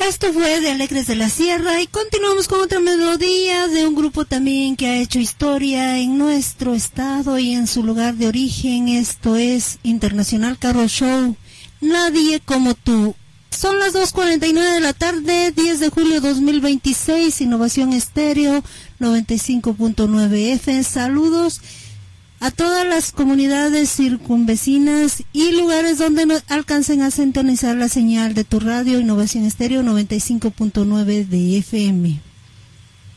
Esto fue de Alegres de la Sierra y continuamos con otra melodía de un grupo también que ha hecho historia en nuestro estado y en su lugar de origen. Esto es Internacional Carol Show, Nadie como tú. Son las 2:49 de la tarde, 10 de julio 2026, Innovación Estéreo 95.9 FM. Saludos a todas las comunidades circunvecinas y lugares donde nos alcancen a sintonizar la señal de tu radio Innovación Estéreo 95.9 de FM.